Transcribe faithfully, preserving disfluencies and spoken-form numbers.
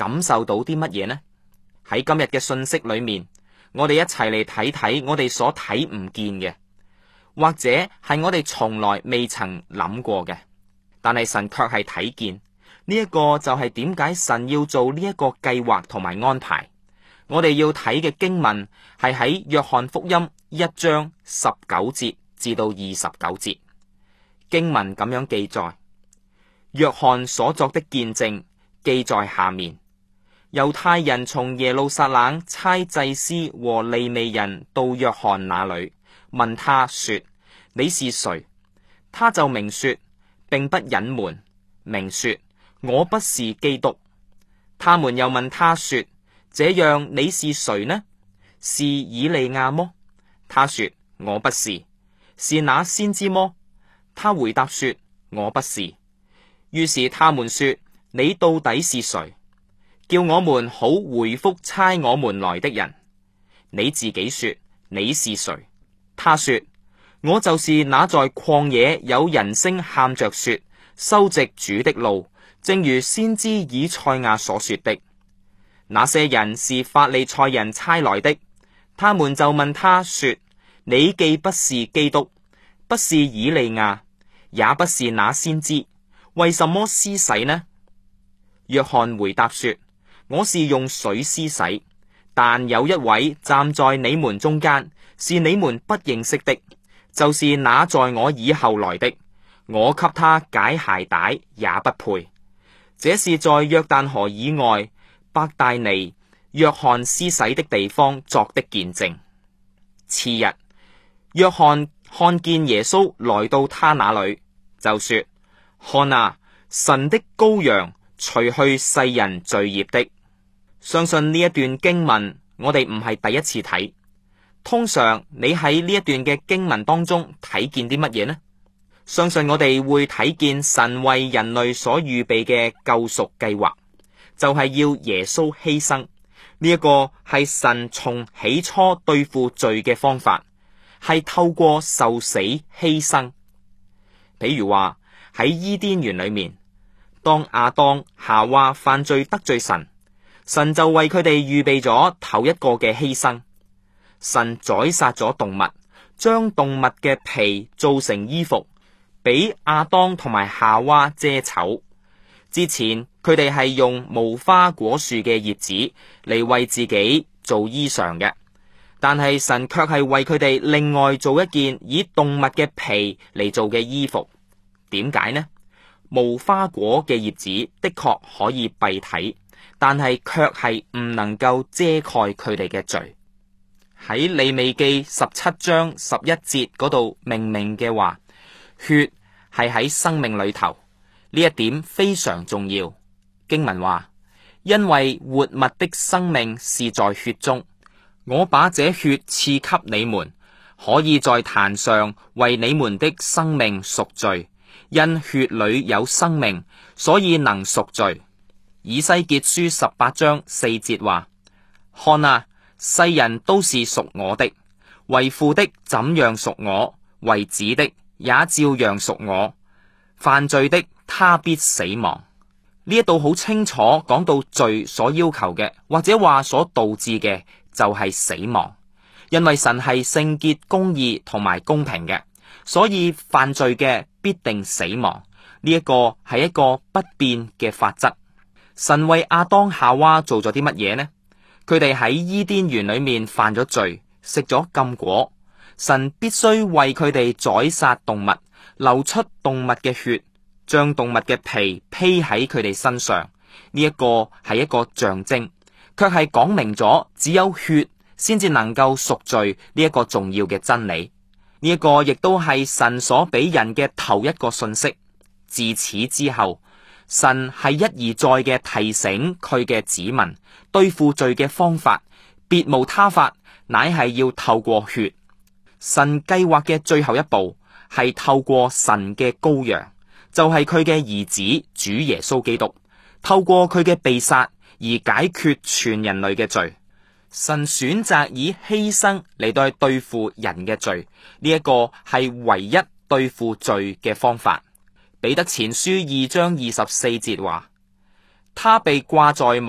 感受到啲乜嘢呢？喺今日嘅信息裏面，我哋一齊嚟睇睇我哋所睇唔見嘅，或者係我哋從來未曾諗過嘅，但係神卻係睇見。呢一個就係點解神要做呢一個計劃同埋安排。我哋要睇嘅經文係喺約翰福音一章十九節至到二十九節。經文咁樣記載，約翰所作的見證記在下面。猶太人從耶路撒冷差祭司和利未人到約翰那裏，問他說：你是誰？他就明說，並不隱瞞，明說：我不是基督。他們又問他說：這樣你是誰呢？是以利亞麼？他說：我不是。是那先知麼？他回答說：我不是。於是他們說：你到底是誰？叫我們好回復差我們來的人。你自己說你是誰？他說：我就是那在曠野有人聲喊着說，修直主的路，正如先知以賽亞所說的。那些人是法利賽人差來的，他們就問他說：你既不是基督，不是以利亞，也不是那先知，為什麼施洗呢？約翰回答說：我是用水施洗，但有一位站在你們中間，是你們不認識的，就是那在我以後來的，我給他解鞋帶也不配。這是在約旦河以外伯大尼約翰施洗的地方作的見證。次日，約翰看見耶穌來到他那裏，就說：看啊，神的羔羊，除去世人罪孽的。相信呢一段經文，我哋唔係第一次睇。通常你喺呢一段嘅經文當中睇見啲乜嘢呢？相信我哋會睇見神為人類所預備嘅救贖計劃，就係要耶穌犧牲。呢一個係神從起初對付罪嘅方法，係透過受死犧牲。比如話喺伊甸園裏面，當亞當夏娃犯罪得罪神，神就為佢哋預備咗頭一個嘅犧牲。神宰殺咗動物，將動物嘅皮做成衣服，俾亞當同埋夏娃遮醜。之前佢哋係用無花果樹嘅葉子嚟為自己做衣裳嘅，但係神卻係為佢哋另外做一件以動物嘅皮嚟做嘅衣服。點解呢？無花果嘅葉子的確可以蔽體，但係卻係唔能夠遮蓋佢哋嘅罪。喺利未記十七章十一節嗰度明明嘅話，血係喺生命裏頭，呢一點非常重要。經文話：因為活物的生命是在血中，我把這血賜給你們，可以在壇上為你們的生命贖罪。因血裏有生命，所以能贖罪。以西結書十八章四節話：看啊，世人都是屬我的，為父的怎樣屬我，為子的也照樣屬我。犯罪的他必死亡。呢一度好清楚講到罪所要求嘅，或者話所導致嘅就係死亡。因為神係聖潔、公義同埋公平嘅，所以犯罪嘅必定死亡。呢一個係一個不變嘅法則。神為亞當夏娃做咗啲乜嘢呢？佢哋喺伊甸園裏面犯咗罪，食咗禁果。神必須為佢哋宰殺動物，流出動物嘅血，將動物嘅皮披喺佢哋身上。呢一個係一個象徵，卻係講明咗只有血先至能夠贖罪呢一個重要嘅真理。呢一個亦都係神所俾人嘅頭一個信息。自此之後，神係一而再嘅提醒佢嘅子民，對付罪嘅方法別無他法，乃係要透過血。神計劃嘅最後一步係透過神嘅羔羊，就係佢嘅兒子主耶穌基督，透過佢嘅被殺而解決全人類嘅罪。神選擇以犧牲嚟到去對付人嘅罪，呢一個係唯一對付罪嘅方法。彼得前書二章二十四節話：他被掛在